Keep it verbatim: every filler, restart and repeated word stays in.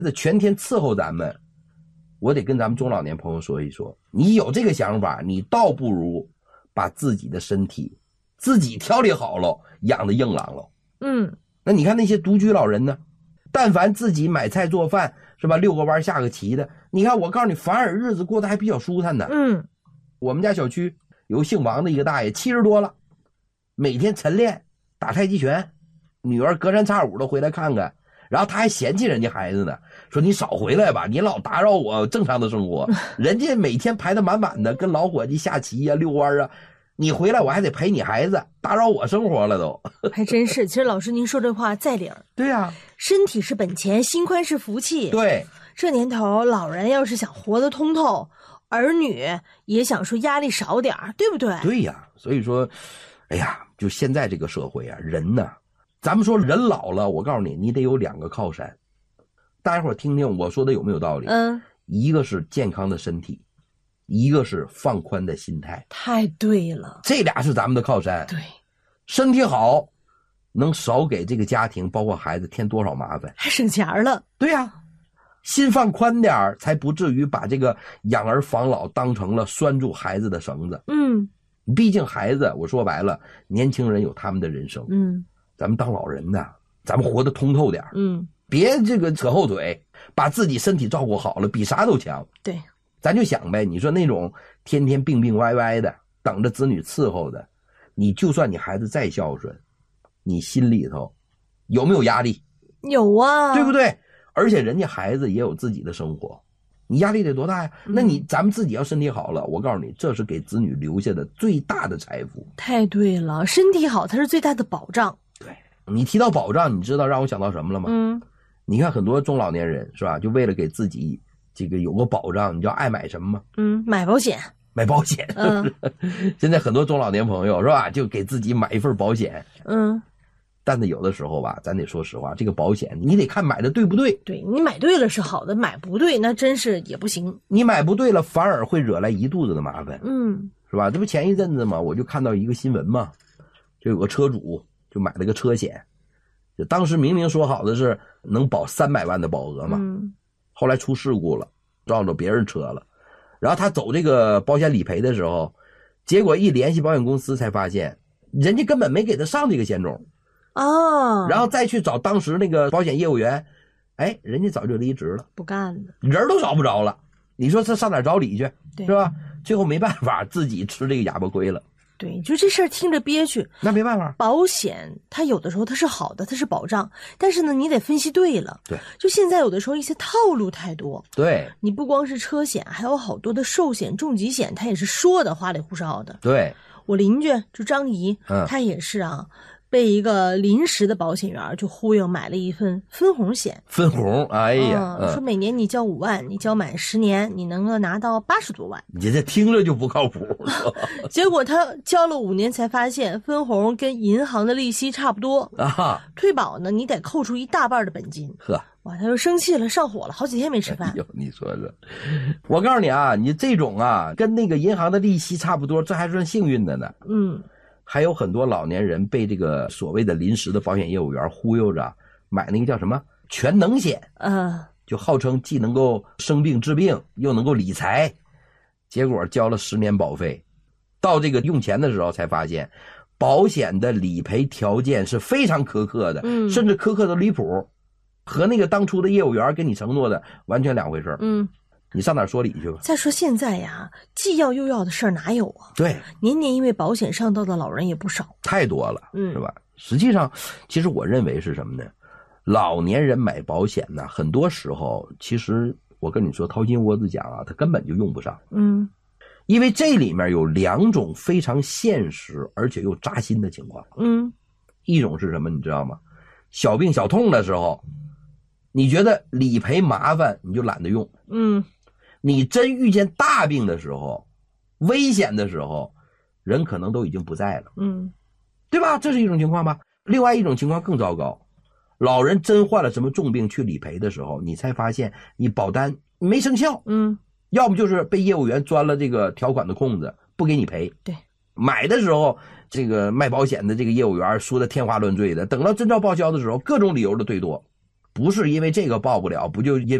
这全天伺候咱们，我得跟咱们中老年朋友说一说，你有这个想法，你倒不如把自己的身体自己调理好了，养得硬朗了。 嗯， 那你看那些独居老人呢，但凡自己买菜做饭是吧，遛个弯下个棋的，你看我告诉你，反而日子过得还比较舒坦呢。 嗯， 我们家小区有姓王的一个大爷，七十多了，每天晨练打太极拳，女儿隔三差五的回来看看，然后他还嫌弃人家孩子呢，说你少回来吧，你老打扰我正常的生活。人家每天排得满满的，跟老伙计下棋啊、遛弯啊，你回来我还得陪你孩子，打扰我生活了都。 还真是。其实老师您说这话在理儿。 对呀、啊， 身体是本钱，心宽是福气。 对， 这年头老人要是想活得通透，儿女也想说压力少点儿，对不对？ 对呀，所以说，哎呀，就现在这个社会啊，人呢，咱们说人老了，我告诉你，你得有两个靠山。大家伙听听我说的有没有道理？ 嗯， 一个是健康的身体，一个是放宽的心态。 太对了， 这俩是咱们的靠山。 对， 身体好，能少给这个家庭包括孩子添多少麻烦， 还省钱了。 对呀、啊，心放宽点才不至于把这个养儿防老当成了拴住孩子的绳子。 嗯， 毕竟孩子，我说白了，年轻人有他们的人生。 嗯， 咱们当老人呢，咱们活得通透点。 嗯， 别这个扯后腿，把自己身体照顾好了，比啥都强。 对， 咱就想呗，你说那种天天病病歪歪的，等着子女伺候的，你就算你孩子再孝顺，你心里头有没有压力？ 有啊， 对不对？而且人家孩子也有自己的生活，你压力得多大呀？ 嗯、 那你咱们自己要身体好了，我告诉你，这是给子女留下的最大的财富。 太对了，身体好才是最大的保障。 对，你提到保障，你知道让我想到什么了吗？ 嗯， 你看很多中老年人是吧，就为了给自己这个有个保障，你知道爱买什么吗？ 嗯，买保险。 买保险。 嗯， 现在很多中老年朋友是吧，就给自己买一份保险。 嗯， 但是有的时候吧，咱得说实话，这个保险你得看买的对不对。 对，你买对了是好的，买不对那真是也不行。 你买不对了，反而会惹来一肚子的麻烦。 嗯， 是吧？这不前一阵子嘛，我就看到一个新闻嘛，就有个车主就买了个车险，就当时明明说好的是能保三百万的保额嘛， 嗯， 后来出事故了，撞着别人车了，然后他走这个保险理赔的时候，结果一联系保险公司才发现，人家根本没给他上这个险种啊， 然后再去找当时那个保险业务员，哎，人家早就离职了， 不干了， 人都找不着了。你说他上哪儿找理去？ 对， 是吧？最后没办法，自己吃这个哑巴亏了。 对，就这事儿听着憋屈， 那没办法。 保险它有的时候它是好的，它是保障，但是呢，你得分析对了。 对， 就现在有的时候一些套路太多。 对， 你不光是车险，还有好多的寿险、重疾险，它也是说的花里胡哨的。 对， 我邻居就张姨， 嗯， 她也是啊。被一个临时的保险员就忽悠买了一份分红险， 分红，哎呀， 嗯、说每年你交五万，你交满十年，你能够拿到八十多万。 你这听着就不靠谱。 结果他交了五年才发现，分红跟银行的利息差不多啊， 退保呢，你得扣除一大半的本金。 呵， 哇，他就生气了，上火了，好几天没吃饭。 哎呦，你说说，我告诉你啊，你这种啊，跟那个银行的利息差不多，这还算幸运的呢。 嗯。 还有很多老年人被这个所谓的临时的保险业务员忽悠着买那个叫什么全能险， 嗯， 就号称既能够生病治病又能够理财，结果交了十年保费，到这个用钱的时候才发现，保险的理赔条件是非常苛刻的， 嗯， 甚至苛刻的离谱，和那个当初的业务员给你承诺的完全两回事。 嗯。 你上哪儿说理去吧？ 再说现在呀，既要又要的事儿哪有啊？ 对， 年年因为保险上当的老人也不少， 太多了， 嗯， 是吧？实际上，其实我认为是什么呢？老年人买保险呢，很多时候，其实我跟你说，掏心窝子讲啊，他根本就用不上， 嗯， 因为这里面有两种非常现实而且又扎心的情况， 嗯， 一种是什么，你知道吗？小病小痛的时候，你觉得理赔麻烦，你就懒得用， 嗯。 你真遇见大病的时候，危险的时候，人可能都已经不在了， 嗯， 对吧？这是一种情况吧。另外一种情况更糟糕，老人真患了什么重病去理赔的时候，你才发现你保单没生效， 嗯， 要不就是被业务员钻了这个条款的空子，不给你赔。 对， 买的时候这个卖保险的这个业务员说的天花乱坠的，等到真照报销的时候，各种理由的忒多。 不是因为这个报不了，不就因